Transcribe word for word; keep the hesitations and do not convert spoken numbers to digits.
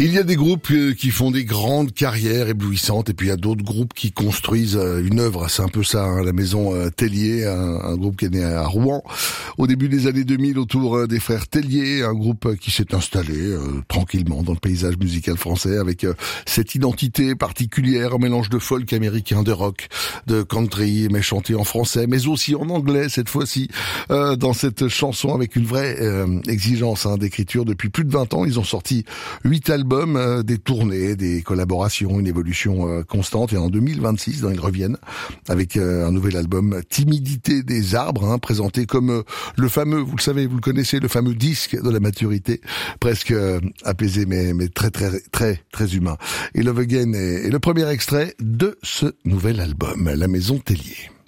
Il y a des groupes qui font des grandes carrières éblouissantes et puis il y a d'autres groupes qui construisent une œuvre. C'est un peu ça, hein, la maison Tellier, un, un groupe qui est né à Rouen au début des années deux mille autour des frères Tellier, un groupe qui s'est installé euh, tranquillement dans le paysage musical français avec euh, cette identité particulière, un mélange de folk américain, de rock, de country, mais chanté en français, mais aussi en anglais cette fois-ci, euh, dans cette chanson avec une vraie euh, exigence hein, d'écriture. Depuis plus de vingt ans, ils ont sorti huit albums, euh, des tournées, des collaborations, une évolution euh, constante. Et en deux mille vingt-six, ils reviennent avec euh, un nouvel album, Timidité des arbres, hein, présenté comme euh, le fameux, vous le savez, vous le connaissez, le fameux disque de la maturité, presque euh, apaisé, mais, mais très très très très humain. Et Love Again est, est le premier extrait de ce nouvel album, La Maison Tellier.